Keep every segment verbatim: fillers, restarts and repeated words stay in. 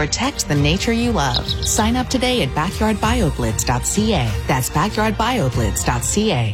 protect the nature you love. Sign up today at backyard bioblitz dot c a. That's backyard bioblitz dot c a.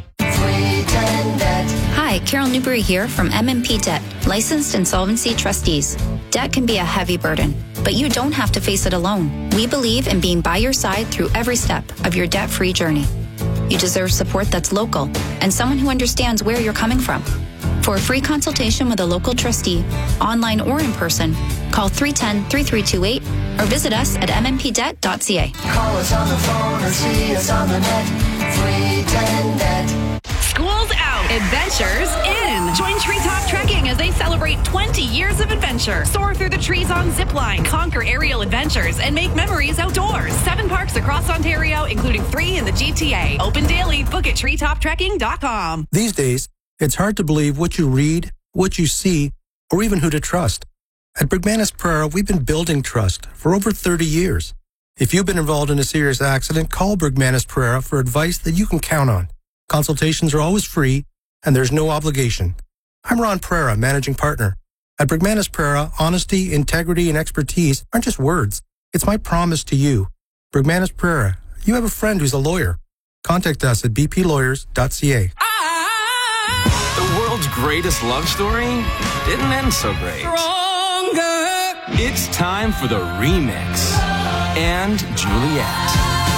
Hi, Carol Newberry here from M M P Debt, licensed insolvency trustees. Debt can be a heavy burden, but you don't have to face it alone. We believe in being by your side through every step of your debt-free journey. You deserve support that's local and someone who understands where you're coming from. For a free consultation with a local trustee, online or in person, call three one zero, three three two eight or visit us at m m p debt dot c a. Call us on the phone or see us on the net. three ten debt. School's out. Adventures in. Join Treetop Trekking as they celebrate twenty years of adventure. Soar through the trees on zipline, conquer aerial adventures, and make memories outdoors. Seven parks across Ontario, including three in the G T A. Open daily. Book at treetop trekking dot com. These days, it's hard to believe what you read, what you see, or even who to trust. At Bergmanis Prera, we've been building trust for over thirty years. If you've been involved in a serious accident, call Bergmanis Prera for advice that you can count on. Consultations are always free, and there's no obligation. I'm Ron Prera, managing partner. At Bergmanis Prera, honesty, integrity, and expertise aren't just words. It's my promise to you. Bergmanis Prera, you have a friend who's a lawyer. Contact us at b p lawyers dot c a. The world's greatest love story didn't end so great. Stronger. It's time for the remix. And Juliet.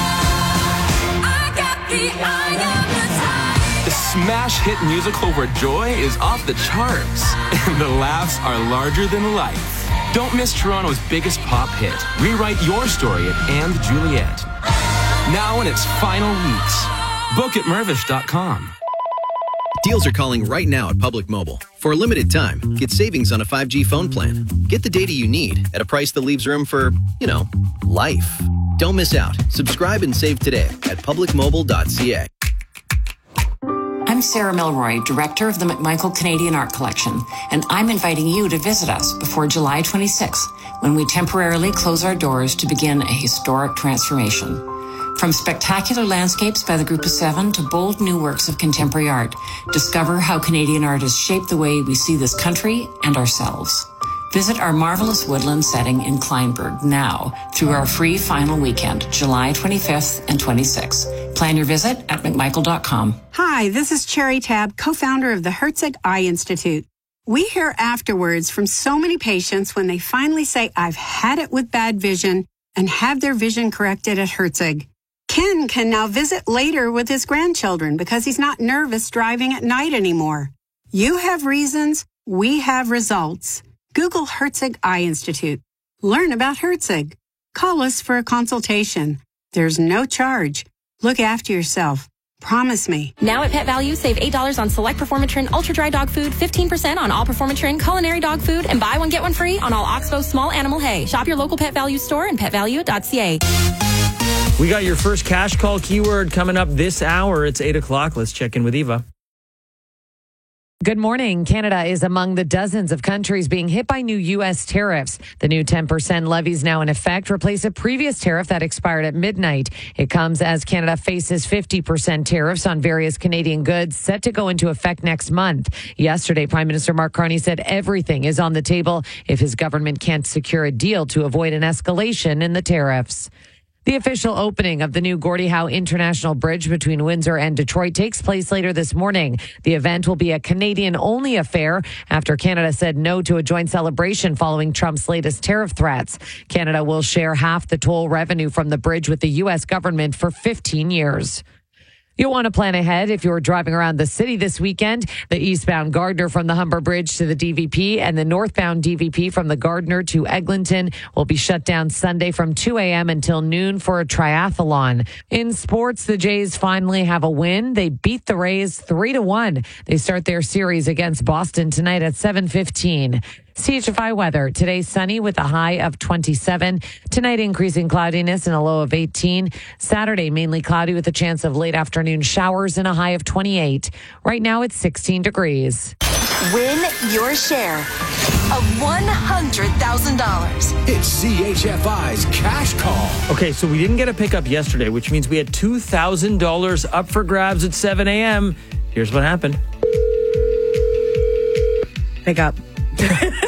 I got the eye of the time. The smash hit musical where joy is off the charts and the laughs are larger than life. Don't miss Toronto's biggest pop hit. Rewrite your story at And Juliet. Now in its final weeks. Book at mervish dot com. Deals are calling right now at Public Mobile. For a limited time, get savings on a five G phone plan. Get the data you need at a price that leaves room for, you know, life. Don't miss out. Subscribe and save today at public mobile dot c a. I'm Sarah Milroy, Director of the McMichael Canadian Art Collection, and I'm inviting you to visit us before July twenty-sixth, when we temporarily close our doors to begin a historic transformation. From spectacular landscapes by the Group of Seven to bold new works of contemporary art, discover how Canadian art has shaped the way we see this country and ourselves. Visit our marvelous woodland setting in Kleinburg now through our free final weekend, July twenty-fifth and twenty-sixth. Plan your visit at mcmichael dot com. Hi, this is Cherry Tab, co-founder of the Herzig Eye Institute. We hear afterwards from so many patients when they finally say, I've had it with bad vision, and have their vision corrected at Herzig. Ken can now visit later with his grandchildren because he's not nervous driving at night anymore. You have reasons, we have results. Google Herzig Eye Institute. Learn about Herzig. Call us for a consultation. There's no charge. Look after yourself. Promise me. Now at Pet Value, save eight dollars on select Performatrin Ultra Dry Dog Food, fifteen percent on all Performatrin Culinary Dog Food, and buy one, get one free on all Oxbow Small Animal Hay. Shop your local Pet Value store and pet value dot c a. We got your first cash call keyword coming up this hour. It's eight o'clock. Let's check in with Eva. Good morning. Canada is among the dozens of countries being hit by new U S tariffs. The new ten percent levies now in effect replace a previous tariff that expired at midnight. It comes as Canada faces fifty percent tariffs on various Canadian goods set to go into effect next month. Yesterday, Prime Minister Mark Carney said everything is on the table if his government can't secure a deal to avoid an escalation in the tariffs. The official opening of the new Gordie Howe International Bridge between Windsor and Detroit takes place later this morning. The event will be a Canadian-only affair after Canada said no to a joint celebration following Trump's latest tariff threats. Canada will share half the toll revenue from the bridge with the U S government for fifteen years. You'll want to plan ahead if you're driving around the city this weekend. The eastbound Gardiner from the Humber Bridge to the D V P and the northbound D V P from the Gardiner to Eglinton will be shut down Sunday from two a.m. until noon for a triathlon. In sports, the Jays finally have a win. They beat the Rays three to one. They start their series against Boston tonight at seven fifteen. C H F I weather. Today, sunny with a high of twenty-seven. Tonight, increasing cloudiness and a low of eighteen. Saturday, mainly cloudy with a chance of late afternoon showers and a high of twenty-eight. Right now, it's sixteen degrees. Win your share of one hundred thousand dollars. It's C H F I's Cash Call. Okay, so we didn't get a pickup yesterday, which means we had two thousand dollars up for grabs at seven a.m. Here's what happened. Pick up.